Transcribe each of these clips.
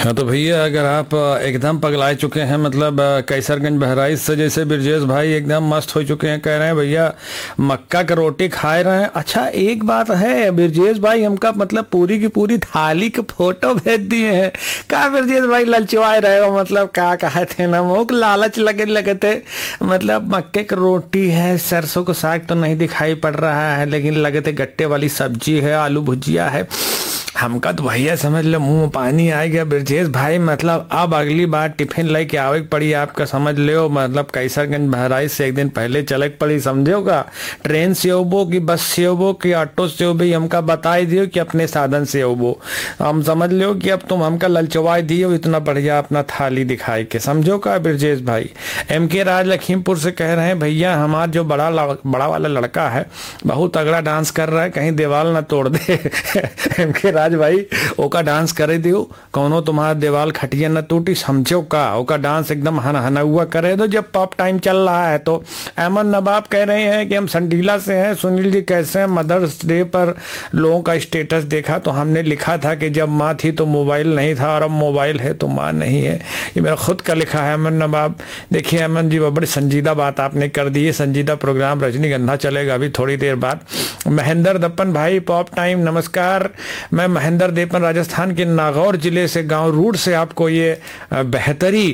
हाँ तो भैया, अगर आप एकदम पगलाए चुके हैं, मतलब कैसरगंज बहराइच से जैसे ब्रजेश भाई एकदम मस्त हो चुके हैं, कह रहे हैं भैया मक्का का रोटी खाए रहे हैं। अच्छा एक बात है ब्रजेश भाई, हमका मतलब पूरी की पूरी थाली के फोटो भेज दिए हैं। का ब्रजेश भाई ललचवाए रहे हो, मतलब क्या कहे थे ना, मुँह लालच लगे थे। मतलब मक्के की रोटी है, सरसों का साग तो नहीं दिखाई पड़ रहा है, लेकिन लगे थे गट्टे वाली सब्जी है, आलू भुजिया है। हमका तो भैया समझ लो मुंह में पानी आ गया ब्रजेश भाई। मतलब अब अगली बार टिफिन लेके आवे पड़ी आपका, समझ लो। मतलब कैसरगंज बहराइच से एक दिन पहले चले पड़ी, समझोगा। ट्रेन से होबो कि बस से होबो कि ऑटो से होबो, हमका बताई दियो कि अपने साधन से होबो। हम समझ लो कि अब तुम हमका ललचवाई दियो इतना बढ़िया अपना थाली दिखाई के, समझो का ब्रजेश भाई। MK राज लखीमपुर से कह रहे हैं भैया हमारा जो बड़ा वाला लड़का है बहुत तगड़ा डांस कर रहा है, कहीं दीवार ना तोड़ दे। MK राज भाई ओका डांस करे दियो, कौनो तुम्हारा दीवार खटिया न टूटी, समझो का। ओका डांस एकदम हना हुआ करे दो जब पॉप टाइम चल रहा है। तो अहमद नवाब कह रहे हैं कि हम संडीला से हैं। सुनील जी कैसे हैं? मदर्स डे पर लोगों का स्टेटस देखा तो हमने लिखा था कि जब माँ थी तो मोबाइल नहीं था और अब मोबाइल है तो माँ नहीं है। ये मेरा खुद का लिखा है अहमद नवाब। देखिए अहमद जी, बड़ी संजीदा बात आपने कर दी है। संजीदा प्रोग्राम रजनीगंधा चलेगा अभी थोड़ी देर बाद। महेंद्र दप्पन भाई पॉप टाइम नमस्कार। मैं महेंद्र देपन राजस्थान के नागौर जिले से गांव रूड से आपको ये बेहतरी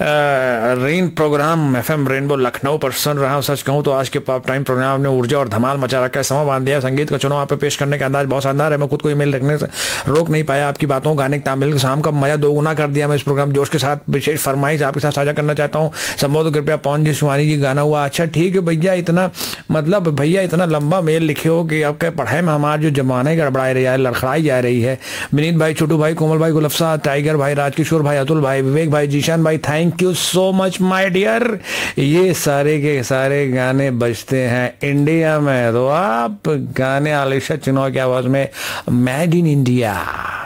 rain programme FM rainbow Lucknow पर सुन रहा हूँ। सच कहूँ तो आज के पॉप टाइम प्रोग्राम ने ऊर्जा और धमाल मचा रखा है, समा बांध दिया। संगीत का चुनाव आप पे पेश करने का अंदाज बहुत शानदार है। मैं खुद को ईमेल रखने से रोक नहीं पाया। आपकी बातों गाने के तामिल शाम का मजा दोगुना कर दिया। मैं इस प्रोग्राम जोश के साथ विशेष फरमाइश आपके साथ साझा करना चाहता हूँ। संभव तो कृपया पवन जी सुहानी जी गाना हुआ। अच्छा ठीक है भैया, इतना मतलब भैया इतना लंबा मेल लिखे हो कि आपके पढ़ाई में हमारा जो जमाने गड़बड़ाई रही है, लड़खड़ाई जा रही है। विनीत भाई, छोटू भाई, कोमल भाई, गुलफसा, टाइगर भाई, राजकिशोर भाई, अतुल भाई, विवेक भाई, जीशान भाई, thank you so much my dear. ये सारे के सारे गाने बजते हैं इंडिया में, तो आप गाने आलिशा चुनाव की आवाज में, मेड इन इंडिया।